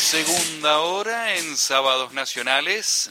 Segunda hora en Sábados Nacionales,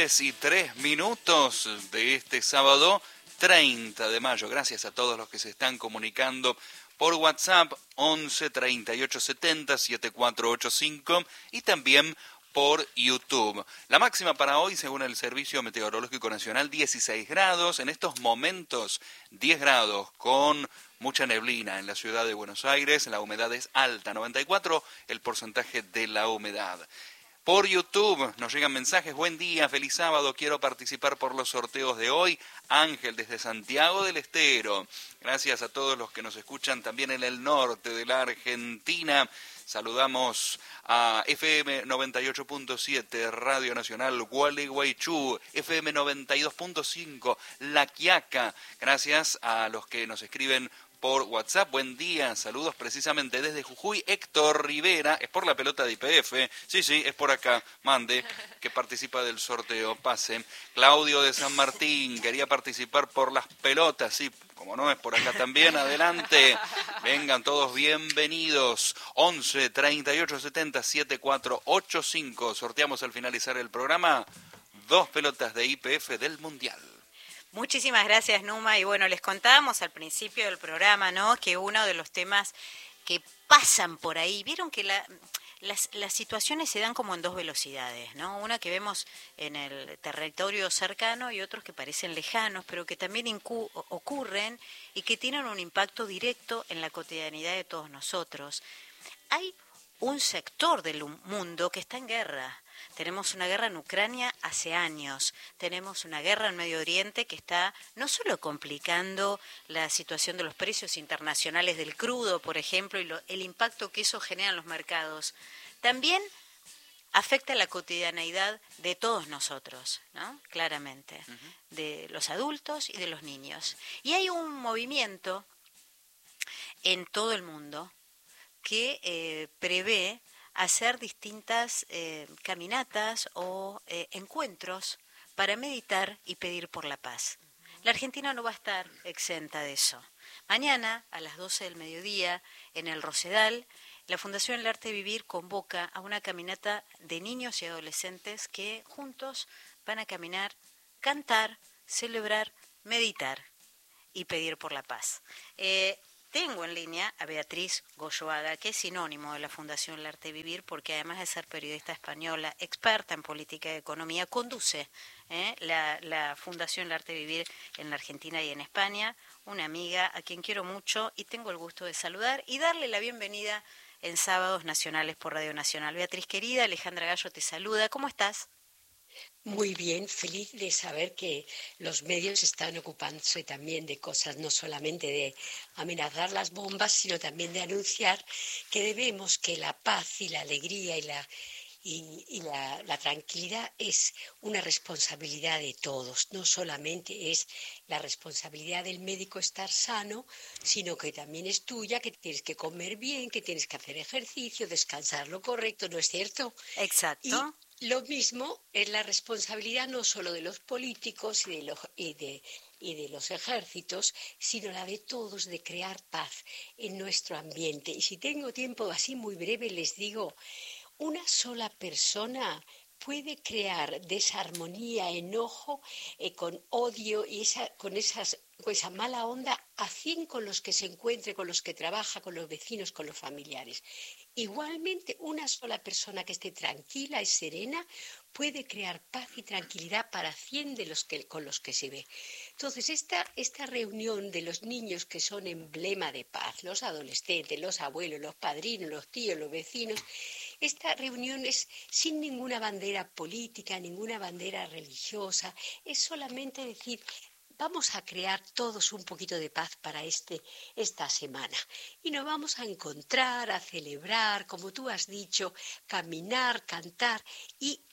10:03 de este sábado 30 de mayo. Gracias a todos los que se están comunicando por WhatsApp 11 38 70 7485 y también por YouTube. La máxima para hoy, según el Servicio Meteorológico Nacional, 16 grados. En estos momentos, 10 grados con mucha neblina en la ciudad de Buenos Aires. La humedad es alta, 94 el porcentaje de la humedad. Por YouTube nos llegan mensajes: buen día, feliz sábado, quiero participar por los sorteos de hoy. Ángel desde Santiago del Estero. Gracias a todos los que nos escuchan también en el norte de la Argentina. Saludamos a FM 98.7, Radio Nacional Gualeguaychú, FM 92.5, La Quiaca. Gracias a los que nos escriben por WhatsApp. Buen día, saludos precisamente desde Jujuy. Héctor Rivera, es por la pelota de YPF, sí, es por acá, mande, que participa del sorteo, pase. Claudio de San Martín, quería participar por las pelotas, sí, como no, es por acá también, adelante. Vengan todos bienvenidos. 11 38 70 7485. Sorteamos al finalizar el programa 2 pelotas de YPF del Mundial. Muchísimas gracias, Numa. Y bueno, les contábamos al principio del programa, ¿no?, que uno de los temas que pasan por ahí, vieron que las situaciones se dan como en dos velocidades, ¿no? Una que vemos en el territorio cercano y otros que parecen lejanos, pero que también ocurren y que tienen un impacto directo en la cotidianidad de todos nosotros. Hay un sector del mundo que está en guerra. Tenemos una guerra en Ucrania hace años, tenemos una guerra en Medio Oriente que está no solo complicando la situación de los precios internacionales del crudo, por ejemplo, y el impacto que eso genera en los mercados, también afecta la cotidianeidad de todos nosotros, ¿no? Claramente, de los adultos y de los niños. Y hay un movimiento en todo el mundo que prevé hacer distintas caminatas o encuentros para meditar y pedir por la paz. La Argentina no va a estar exenta de eso. Mañana, a las 12 del mediodía, en el Rosedal, la Fundación El Arte de Vivir convoca a una caminata de niños y adolescentes que juntos van a caminar, cantar, celebrar, meditar y pedir por la paz. Tengo en línea a Beatriz Goyoaga, que es sinónimo de la Fundación El Arte de Vivir, porque además de ser periodista española, experta en política y economía, conduce la Fundación El Arte de Vivir en la Argentina y en España, una amiga a quien quiero mucho y tengo el gusto de saludar y darle la bienvenida en Sábados Nacionales por Radio Nacional. Beatriz querida, Alejandra Gallo te saluda, ¿cómo estás? Muy bien, feliz de saber que los medios están ocupándose también de cosas, no solamente de amenazar las bombas, sino también de anunciar que debemos que la paz y la alegría y la tranquilidad es una responsabilidad de todos. No solamente es la responsabilidad del médico estar sano, sino que también es tuya, que tienes que comer bien, que tienes que hacer ejercicio, descansar lo correcto, ¿no es cierto? Exacto. Lo mismo es la responsabilidad no solo de los políticos y de los ejércitos, sino la de todos de crear paz en nuestro ambiente. Y si tengo tiempo así muy breve, les digo, una sola persona puede crear desarmonía, enojo, con odio y con esa mala onda a 100 con los que se encuentre, con los que trabaja, con los vecinos, con los familiares. Igualmente, una sola persona que esté tranquila y serena puede crear paz y tranquilidad para 100 con los que se ve. Entonces, esta reunión de los niños que son emblema de paz, los adolescentes, los abuelos, los padrinos, los tíos, los vecinos, esta reunión es sin ninguna bandera política, ninguna bandera religiosa, es solamente decir, vamos a crear todos un poquito de paz para esta semana. Y nos vamos a encontrar, a celebrar, como tú has dicho, caminar, cantar y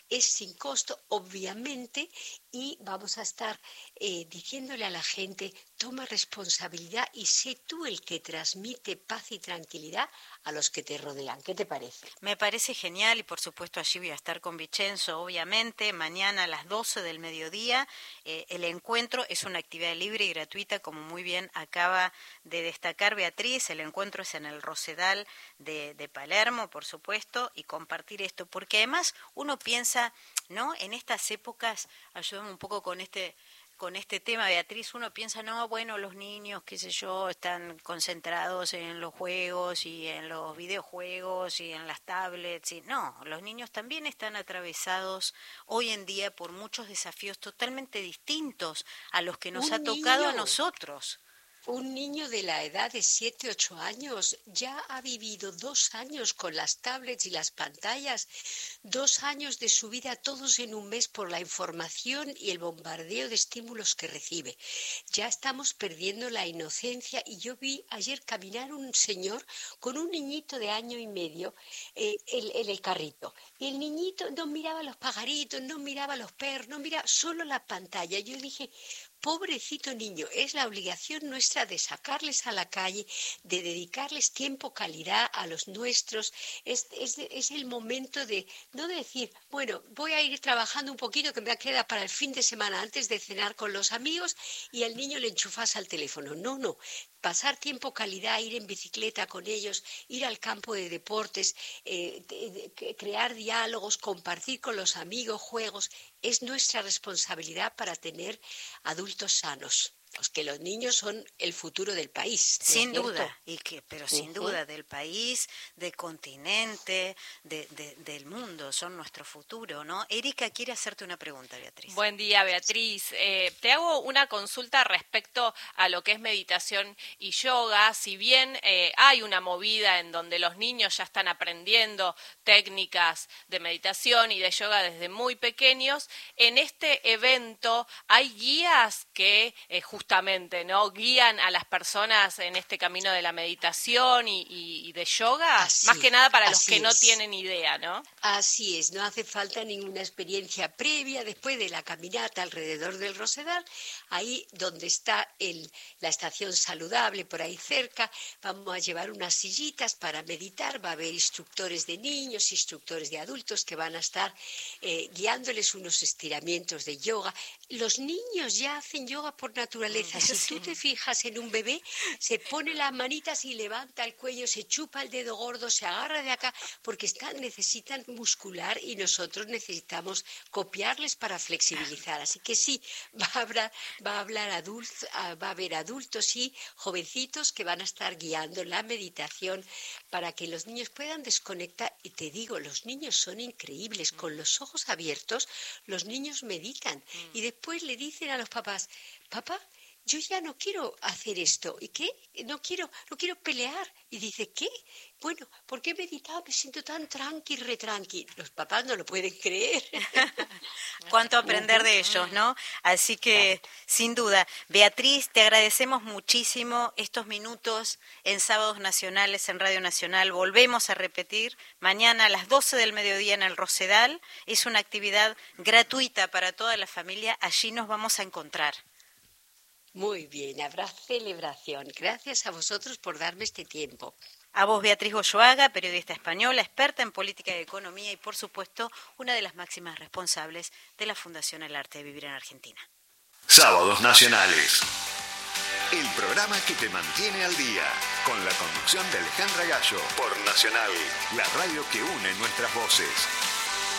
es sin costo, obviamente, y vamos a estar diciéndole a la gente, toma responsabilidad y sé tú el que transmite paz y tranquilidad a los que te rodean. ¿Qué te parece? Me parece genial y por supuesto allí voy a estar con Vicenzo, obviamente, mañana a las 12 del mediodía. El encuentro es una actividad libre y gratuita, como muy bien acaba de destacar Beatriz. El encuentro es en el Rosedal de Palermo, por supuesto, y compartir esto, porque además uno piensa, ¿no? En estas épocas, ayúdame un poco con este tema, Beatriz, uno piensa, no, bueno, los niños, qué sé yo, están concentrados en los juegos y en los videojuegos y en las tablets. Y no, los niños también están atravesados hoy en día por muchos desafíos totalmente distintos a los que nos ha tocado a nosotros. Un niño de la edad de 7, 8 años ya ha vivido 2 años con las tablets y las pantallas, 2 años de su vida todos en un mes por la información y el bombardeo de estímulos que recibe. Ya estamos perdiendo la inocencia y yo vi ayer caminar un señor con un niñito de año y medio en el carrito. Y el niñito no miraba los pajaritos, no miraba los perros, no miraba solo la pantalla. Yo dije, pobrecito niño, es la obligación nuestra de sacarles a la calle, de dedicarles tiempo, calidad a los nuestros. Es el momento de no decir, bueno, voy a ir trabajando un poquito que me queda para el fin de semana antes de cenar con los amigos y al niño le enchufas al teléfono. No. Pasar tiempo, calidad, ir en bicicleta con ellos, ir al campo de deportes, crear diálogos, compartir con los amigos, juegos, es nuestra responsabilidad para tener adultos sanos. Pues que los niños son el futuro del país. Sin duda, pero sin duda del país, del continente, del mundo, son nuestro futuro, ¿no? Erika quiere hacerte una pregunta, Beatriz. Buen día, Beatriz. Te hago una consulta respecto a lo que es meditación y yoga. Si bien hay una movida en donde los niños ya están aprendiendo técnicas de meditación y de yoga desde muy pequeños, en este evento hay guías que justamente, ¿no?, guían a las personas en este camino de la meditación y de yoga, más que nada para los que no tienen idea, ¿no? Así es, no hace falta ninguna experiencia previa. Después de la caminata alrededor del Rosedal, ahí donde está la estación saludable, por ahí cerca, vamos a llevar unas sillitas para meditar. Va a haber instructores de niños, instructores de adultos que van a estar guiándoles unos estiramientos de yoga. Los niños ya hacen yoga por naturaleza. Si tú te fijas en un bebé, se pone las manitas y levanta el cuello, se chupa el dedo gordo, se agarra de acá, porque necesitan muscular y nosotros necesitamos copiarles para flexibilizar. Así que sí, va a haber adultos y jovencitos que van a estar guiando la meditación para que los niños puedan desconectar. Y te digo, los niños son increíbles. Con los ojos abiertos, los niños meditan. Y después le dicen a los papás, papá, yo ya no quiero hacer esto. ¿Y qué? No quiero pelear. Y dice, ¿qué? Bueno, porque he meditado, me siento tan retranqui. Los papás no lo pueden creer. Cuánto aprender de ellos, ¿no? Así que, sin duda, Beatriz, te agradecemos muchísimo estos minutos en Sábados Nacionales, en Radio Nacional. Volvemos a repetir, mañana a las 12 del mediodía en el Rosedal. Es una actividad gratuita para toda la familia. Allí nos vamos a encontrar. Muy bien, habrá celebración. Gracias a vosotros por darme este tiempo. A vos, Beatriz Goyoaga, periodista española, experta en política y economía y, por supuesto, una de las máximas responsables de la Fundación El Arte de Vivir en Argentina. Sábados Nacionales. El programa que te mantiene al día. Con la conducción de Alejandra Gallo. Por Nacional, la radio que une nuestras voces.